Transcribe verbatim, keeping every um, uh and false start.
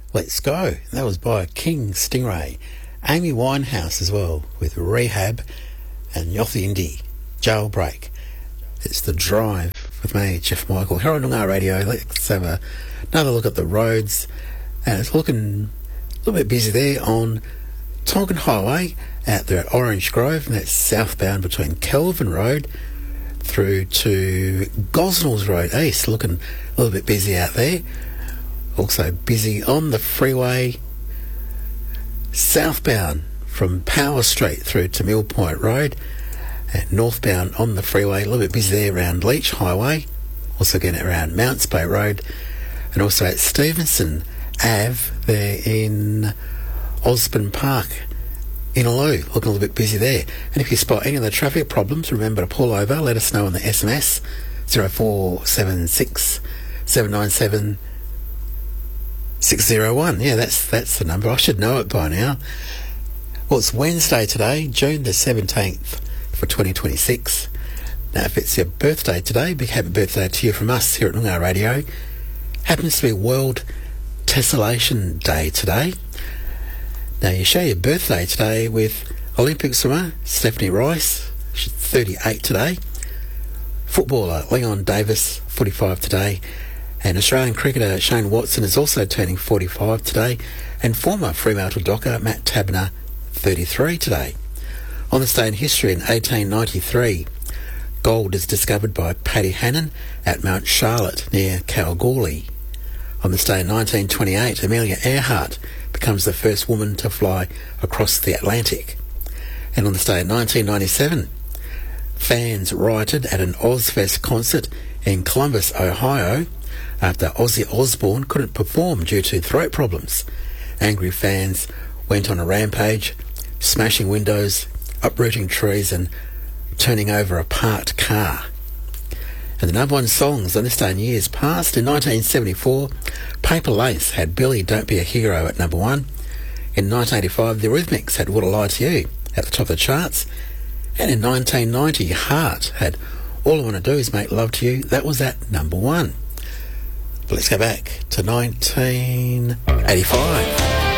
Let's Go. That was by King Stingray. Amy Winehouse as well, with Rehab, and Yothu Yindi, Jailbreak. It's The Drive with me, Jeff Michael, here on Noongar Radio. Let's have a, another look at the roads. And it's looking a little bit busy there on Tonkin Highway out there at Orange Grove, and that's southbound between Kelvin Road through to Gosnells Road East. Looking a little bit busy out there. Also busy on the freeway southbound from Power Street through to Mill Point Road, and northbound on the freeway a little bit busy there around Leach Highway, also getting around Mounts Bay Road, and also at Stevenson Ave there in Osborne Park in Aloo, looking a little bit busy there. And if you spot any of the traffic problems, remember to pull over. Let us know on the S M S zero four seven six seven nine seven six zero one. Yeah, that's that's the number. I should know it by now. Well, it's Wednesday today, June the seventeenth for twenty twenty-six. Now, if it's your birthday today, big happy birthday to you from us here at Noongar Radio. Happens to be World Tessellation Day today. Now, you share your birthday today with Olympic swimmer Stephanie Rice. She's thirty-eight today. Footballer Leon Davis, forty-five today. And Australian cricketer Shane Watson is also turning forty-five today. And former Fremantle docker Matt Tabner, thirty-three today. On this day in history, in eighteen ninety-three, gold is discovered by Paddy Hannon at Mount Charlotte near Kalgoorlie. On this day in nineteen twenty-eight, Amelia Earhart becomes the first woman to fly across the Atlantic. And on this day in nineteen ninety-seven, fans rioted at an Ozfest concert in Columbus, Ohio, after Ozzy Osbourne couldn't perform due to throat problems. Angry fans went on a rampage, smashing windows, uprooting trees and turning over a parked car. And the number one songs on this day in years past, in nineteen seventy-four, Paper Lace had Billy Don't Be a Hero at number one. In nineteen eighty-five, The Eurythmics had Would I Lie to You at the top of the charts. And in nineteen ninety, Heart had All I Want to Do Is Make Love to You. That was at number one. But let's go back to nineteen eighty-five.